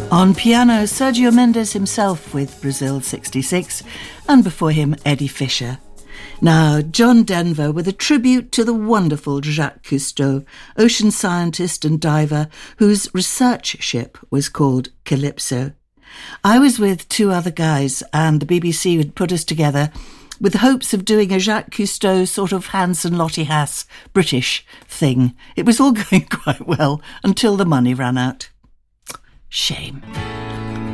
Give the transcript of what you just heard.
On piano, Sergio Mendes himself with Brazil 66, and before him, Eddie Fisher. Now, John Denver with a tribute to the wonderful Jacques Cousteau, ocean scientist and diver whose research ship was called Calypso. I was with two other guys, and the BBC had put us together with hopes of doing a Jacques Cousteau sort of Hans and Lottie Haas British thing. It was all going quite well until the money ran out. Shame.